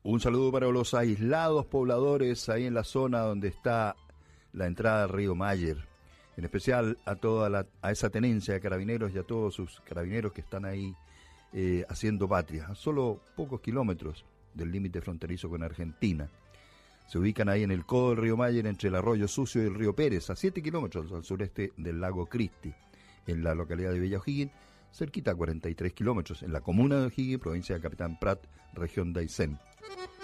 Un saludo para los aislados pobladores ahí en la zona donde está la entrada al río Mayer. En especial a esa tenencia de carabineros y a todos sus carabineros que están ahí haciendo patria. A solo pocos kilómetros del límite fronterizo con Argentina. Se ubican ahí en el codo del río Mayer entre el arroyo Sucio y el río Pérez, a 7 kilómetros al sureste del lago Cristi, en la localidad de Villa O'Higgins, cerquita a 43 kilómetros, en la comuna de O'Higgins, provincia de Capitán Prat, región de Aysén.